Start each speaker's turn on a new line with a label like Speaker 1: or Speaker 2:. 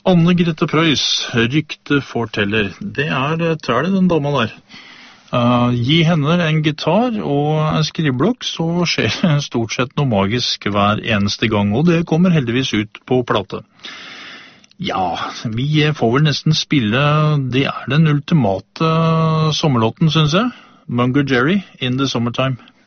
Speaker 1: Anne Grete Preus, rykte forteller. Det trælig, den dama der. Gi henne en gitar og en skriveblokk, så skjer det stort sett noe magisk hver eneste gang, og det kommer heldigvis ut på plate. Ja, vi får vel nesten spille, det den ultimate sommerlåten, synes jeg. Munger Jerry, In the Summertime.